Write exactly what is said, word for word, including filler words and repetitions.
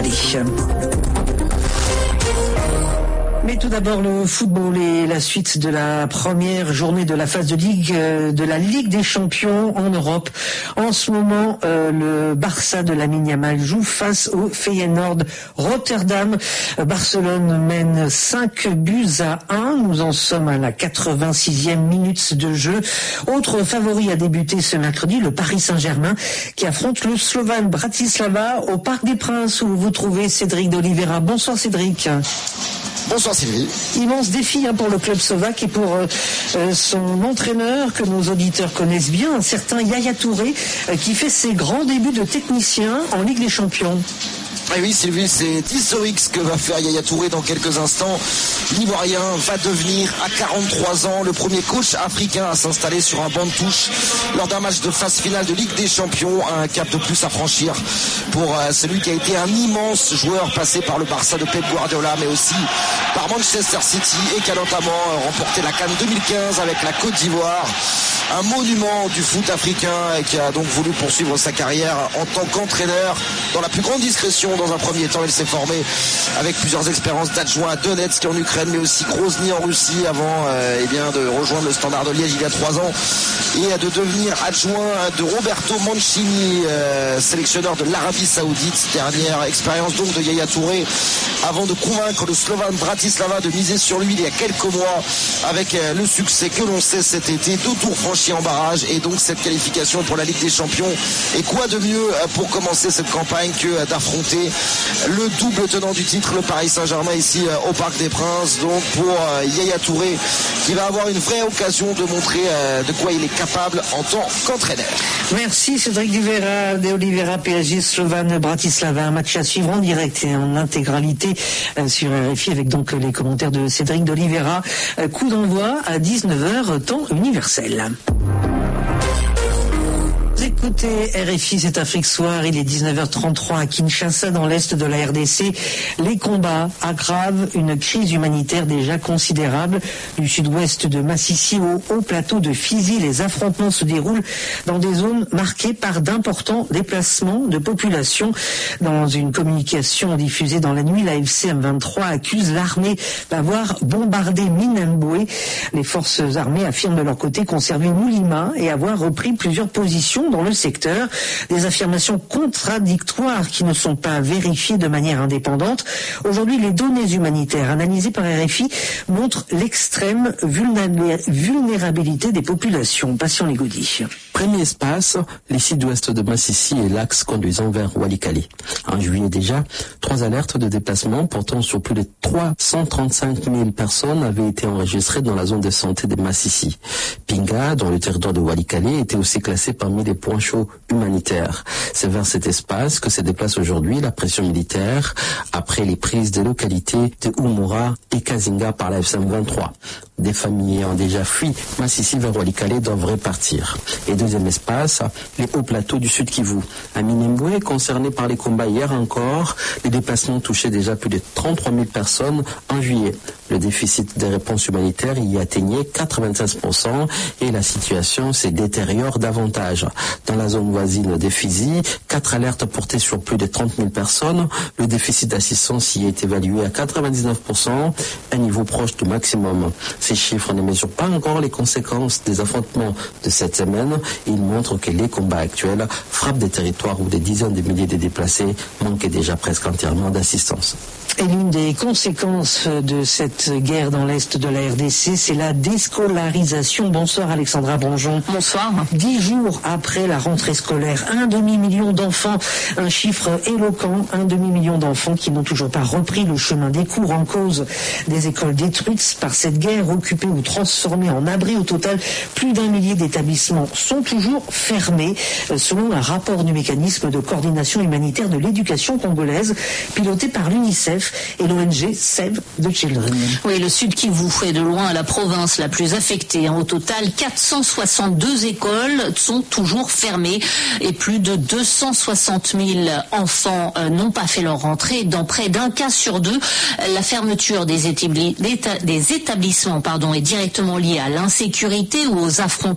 journée. Mais tout d'abord le football et la suite de la première journée de la phase de Ligue de la Ligue des Champions en Europe. En ce moment, euh, le Barça de Lamine Yamal joue face au Feyenoord Rotterdam. Barcelone mène cinq buts à un. Nous en sommes à la quatre-vingt-sixième minute de jeu. Autre favori à débuter ce mercredi, le Paris Saint-Germain qui affronte le Slovan Bratislava au Parc des Princes où vous trouvez Cédric d'Oliveira. Bonsoir Cédric. Bonsoir Sylvie. Immense défi hein, pour le club slovaque et pour euh, son entraîneur que nos auditeurs connaissent bien, un certain Yaya Touré, euh, qui fait ses grands débuts de technicien en Ligue des Champions. Et oui Sylvie, c'est historique ce que va faire Yaya Touré dans quelques instants. L'Ivoirien va devenir à quarante-trois ans le premier coach africain à s'installer sur un banc de touche lors d'un match de phase finale de Ligue des Champions. Un cap de plus à franchir pour celui qui a été un immense joueur passé par le Barça de Pep Guardiola, mais aussi par Manchester City et qui a notamment remporté la CAN deux mille quinze avec la Côte d'Ivoire. Un monument du foot africain qui a donc voulu poursuivre sa carrière en tant qu'entraîneur dans la plus grande discrétion. Dans un premier temps, il s'est formé avec plusieurs expériences d'adjoint à Donetsk en Ukraine, mais aussi Grozny en Russie avant euh, eh bien, de rejoindre le Standard de Liège il y a trois ans et de devenir adjoint de Roberto Mancini, euh, sélectionneur de l'Arabie Saoudite. Dernière expérience donc de Yaya Touré avant de convaincre le Slovan Bratislava de miser sur lui il y a quelques mois avec euh, le succès que l'on sait cet été. Deux tours franchis en barrage et donc cette qualification pour la Ligue des Champions. Et quoi de mieux pour commencer cette campagne que d'affronter le double tenant du titre, le Paris Saint-Germain, ici au Parc des Princes. Donc pour Yaya Touré qui va avoir une vraie occasion de montrer de quoi il est capable en tant qu'entraîneur. Merci Cédric d'Oliveira, P S G Slovan Bratislava, un match à suivre en direct et en intégralité sur R F I avec donc les commentaires de Cédric d'Oliveira. Coup d'envoi à dix-neuf heures temps universel. Écoutez R F I, c'est Afrique Soir, il est dix-neuf heures trente-trois à Kinshasa, dans l'est de la R D C. Les combats aggravent une crise humanitaire déjà considérable. Du sud-ouest de Massissi au haut plateau de Fizi, les affrontements se déroulent dans des zones marquées par d'importants déplacements de population. Dans une communication diffusée dans la nuit, la F C M vingt-trois accuse l'armée d'avoir bombardé Minembwe. Les forces armées affirment de leur côté conserver Moulima et avoir repris plusieurs positions dans le secteur, des affirmations contradictoires qui ne sont pas vérifiées de manière indépendante. Aujourd'hui, les données humanitaires analysées par R F I montrent l'extrême vulnérabilité des populations. Patient Légoudi. Premier espace, les sud-ouest de Massissi et l'axe conduisant vers Walikale. En juillet déjà, trois alertes de déplacement portant sur plus de trois cent trente-cinq mille personnes avaient été enregistrées dans la zone de santé de Massissi. Pinga, dans le territoire de Walikale, était aussi classé parmi les points chauds humanitaires. C'est vers cet espace que se déplace aujourd'hui la pression militaire après les prises des localités de Oumoura et Kazinga par la F C M vingt-trois. Des familles ayant déjà fui Massissi vers Walikale doivent repartir. Et deuxième espace, les hauts plateaux du Sud Kivu. À Minembwe, concerné par les combats hier encore, les déplacements touchaient déjà plus de trente-trois mille personnes en juillet. Le déficit des réponses humanitaires y atteignait quatre-vingt-seize pour cent et la situation se détériore davantage. Dans la zone voisine des Fizi, quatre alertes portaient sur plus de trente mille personnes. Le déficit d'assistance y est évalué à quatre-vingt-dix-neuf pour cent, un niveau proche du maximum. Ces chiffres ne mesurent pas encore les conséquences des affrontements de cette semaine. Ils montrent que les combats actuels frappent des territoires où des dizaines de milliers de déplacés manquaient déjà presque entièrement d'assistance. Et l'une des conséquences de cette guerre dans l'Est de la R D C, c'est la déscolarisation. Bonsoir Alexandra Bonjon. Bonsoir. Dix jours après la rentrée scolaire, un demi-million d'enfants, un chiffre éloquent, un demi-million d'enfants qui n'ont toujours pas repris le chemin des cours en cause des écoles détruites par cette guerre, occupées ou transformées en abris. Au total, plus d'un millier d'établissements sont toujours fermés, selon un rapport du mécanisme de coordination humanitaire de l'éducation congolaise, piloté par l'UNICEF et l'O N G Save the Children. Oui, le Sud Kivu est de loin la province la plus affectée. Au total, quatre cent soixante-deux écoles sont toujours fermées et plus de deux cent soixante mille enfants n'ont pas fait leur rentrée. Dans près d'un cas sur deux, la fermeture des, établis, des établissements pardon, est directement liée à l'insécurité ou aux affrontements